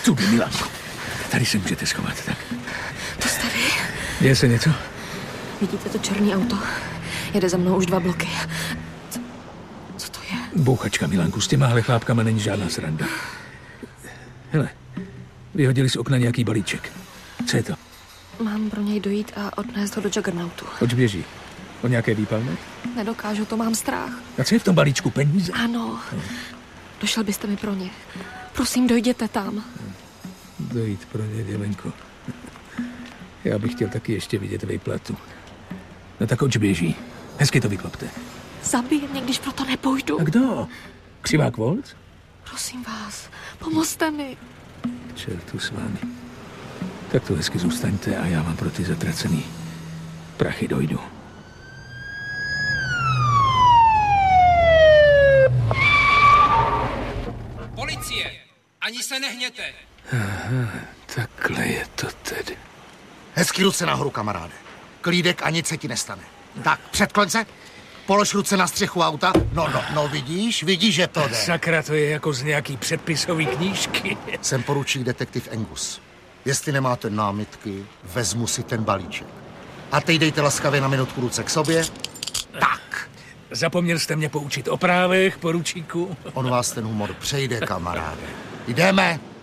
Tudy, Milanko. Tady se můžete schovat, tak. To jste vy? Děje se něco? Vidíte to černý auto? Jede za mnou už 2 bloky. Co to je? Bouchačka, Milanku, s těmahle chlápkama není žádná sranda. Hele, vyhodili z okna nějaký balíček. Co je to? Mám pro něj dojít a odnést ho do Juggernautu. Oč běží? O nějaké výpalné? Nedokážu, to mám strach. A co je v tom balíčku? Peníze? Ano. Došel byste mi pro ně. Prosím, dojděte tam. Dojít pro ně, děvenko. Já bych chtěl taky ještě vidět výplatu. No tak oč běží? Hezky to vyklopte. Zabije mě, když proto nepůjdu. A kdo? Křivák Volc? Prosím vás, pomozte mi. K čertu s vámi. Tak tu hezky zůstaňte a já vám pro ty zatracený prachy dojdu. Policie! Ani se nehněte! Aha, takhle je to tedy. Hezky ruce nahoru, kamaráde. Klídek a nic se ti nestane. Tak, předkloň se. Polož ruce na střechu auta. No, vidíš, že to jde. Sakra, to je jako z nějaký předpisový knížky. Jsem poručík detektiv Angus. Jestli nemáte námitky, vezmu si ten balíček. A teď dejte laskavě na minutku ruce k sobě. Tak. Zapomněl jste mě poučit o právech, poručíku? On vás ten humor přejde, kamaráde. Jdeme.